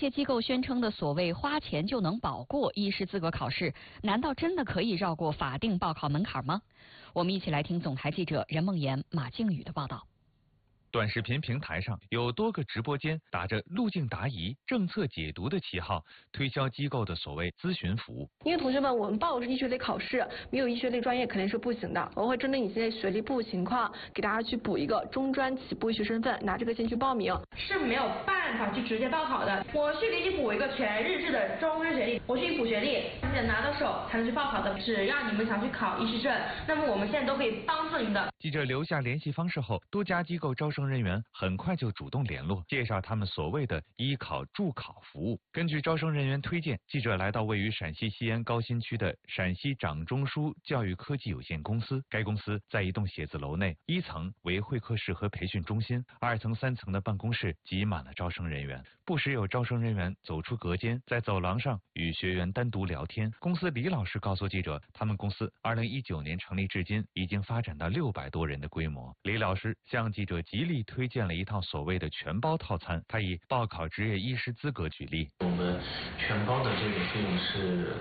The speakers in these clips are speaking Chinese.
些机构宣称的所谓花钱就能保过医师资格考试，难道真的可以绕过法定报考门槛吗？我们一起来听总台记者任梦妍、马靖宇的报道。 短视频平台上有多个直播间打着路径答疑、政策解读的旗号，推销机构的所谓咨询服务。 因为同学们，我们报的是医学类考试，没有医学类专业肯定是不行的。我会针对你现在学历不情况，给大家去补一个中专起步医学身份，拿这个先去报名。 是没有办法去直接报考的。我去给你补一个全日制的中专学历，我去补学历，你得拿到手才能去报考的。只要你们想去考医师证，那么我们现在都可以帮助您的。 记者留下联系方式后，多家机构招生人员很快就主动联络，介绍他们所谓的医考助考服务。根据招生人员推荐，记者来到位于陕西西安高新区的陕西掌中枢教育科技有限公司。该公司在一栋写字楼内，1层为会客室和培训中心，2层、3层的办公室挤满了招生人员。不时有招生人员走出隔间，在走廊上与学员单独聊天。公司李老师告诉记者，他们公司2019年成立至今，已经发展到600多人的规模。李老师向记者极力推荐了一套所谓的全包套餐，他以报考执业医师资格举例。 我们全包的这个费用是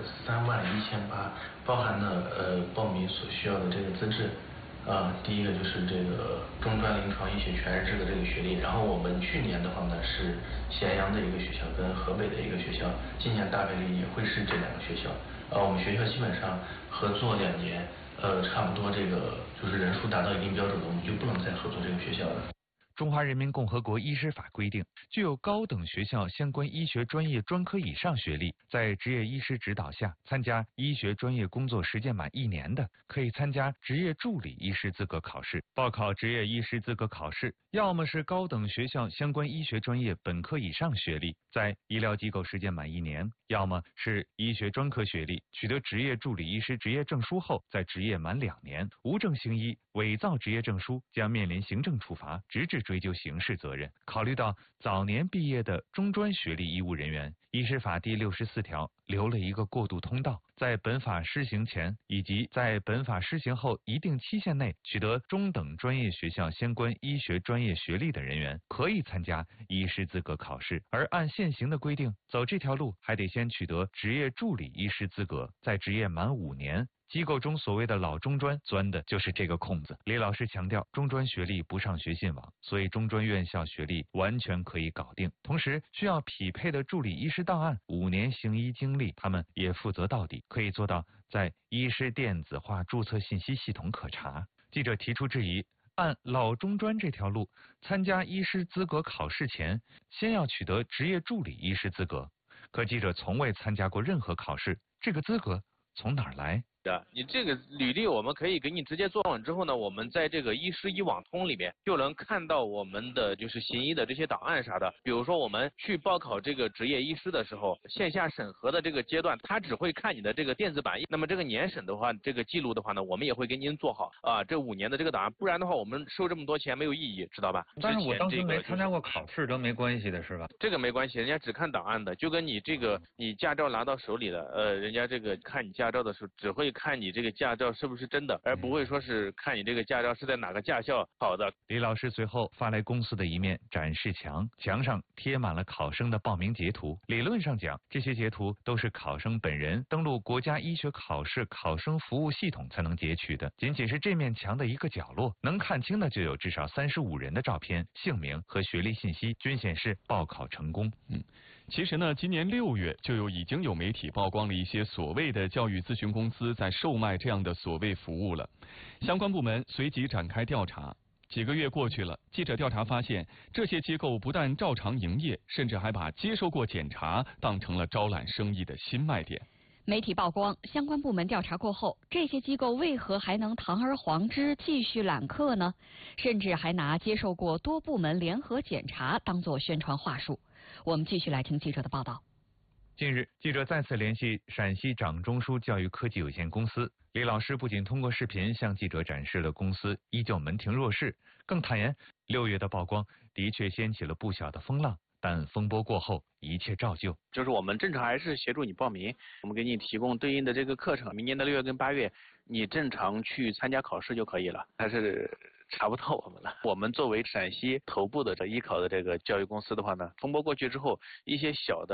31800，包含了报名所需要的这个资质。第一个就是这个中专临床医学全日制的这个学历，然后我们去年的话呢是咸阳的一个学校跟河北的一个学校，今年大概率也会是这2个学校。我们学校基本上合作2年，差不多这个就是人数达到一定标准了，我们就不能再合作这个学校了。 中华人民共和国医师法规定，具有高等学校相关医学专业专科以上学历，在执业医师指导下参加医学专业工作实践满1年的，可以参加执业助理医师资格考试。报考执业医师资格考试，要么是高等学校相关医学专业本科以上学历，在医疗机构实践满1年，要么是医学专科学历，取得执业助理医师执业证书后，在执业满2年，无证行医、伪造执业证书将面临行政处罚，直至追究刑事责任。考虑到早年毕业的中专学历医务人员，医师法第64条留了一个过渡通道，在本法施行前以及在本法施行后一定期限内取得中等专业学校相关医学专业学历的人员，可以参加医师资格考试。而按现行的规定，走这条路还得先取得执业助理医师资格，在执业满5年。机构中所谓的老中专钻的就是这个空子。李老师强调，中专学历不上学信网，所以中专院校学历完全可以搞定。同时，需要匹配的助理医师档案、5年行医经历，他们也负责到底，可以做到在医师电子化注册信息系统可查。记者提出质疑，按老中专这条路，参加医师资格考试前，先要取得执业助理医师资格。可记者从未参加过任何考试，这个资格从哪儿来？ 你这个履历我们可以给你直接做完之后呢，我们在这个医师医网通里面就能看到我们的就是行医的这些档案啥的。比如说我们去报考这个执业医师的时候，线下审核的这个阶段，他只会看你的这个电子版。那么这个年审的话，这个记录的话呢，我们也会给您做好这5年的这个档案，不然的话我们收这么多钱没有意义，知道吧？ 但是我当时没参加过考试都没关系的是吧？ 这个没关系，人家只看档案的，就跟你这个你驾照拿到手里了，人家这个看你驾照的时候只会看你这个驾照是不是真的，而不会说是看你这个驾照是在哪个驾校考的。 李老师随后发来公司的一面展示墙，墙上贴满了考生的报名截图。理论上讲，这些截图都是考生本人登录国家医学考试考生服务系统才能截取的。仅仅是这面墙的一个角落，能看清的就有至少35人的照片、姓名和学历信息，均显示报考成功。 其实呢，今年6月就已经有媒体曝光了一些所谓的教育咨询公司在售卖这样的所谓服务了。相关部门随即展开调查。几个月过去了，记者调查发现，这些机构不但照常营业，甚至还把接受过检查当成了招揽生意的新卖点。 媒体曝光，相关部门调查过后，这些机构为何还能堂而皇之继续揽客呢？甚至还拿接受过多部门联合检查当作宣传话术。我们继续来听记者的报道。 近日，记者再次联系陕西掌中枢教育科技有限公司，李老师不仅通过视频向记者展示了公司依旧门庭若市，更坦言6月的曝光的确掀起了不小的风浪，但风波过后一切照旧。 就是我们正常还是协助你报名，我们给你提供对应的这个课程，明年的6月跟8月你正常去参加考试就可以了，但是查不到我们了。我们作为陕西头部的医考的这个教育公司的话呢，风波过去之后，一些小的